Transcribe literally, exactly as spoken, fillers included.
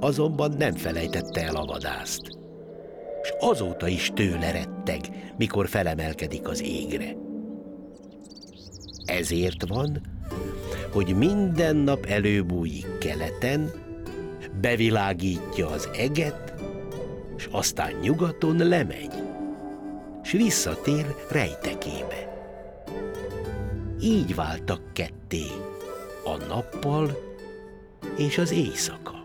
azonban nem felejtette el a vadászt, s azóta is tőle retteg, mikor felemelkedik az égre. Ezért van, hogy minden nap előbújik keleten, bevilágítja az eget, s aztán nyugaton lemegy, s visszatér rejtekébe. Így váltak ketté a nappal és az éjszaka.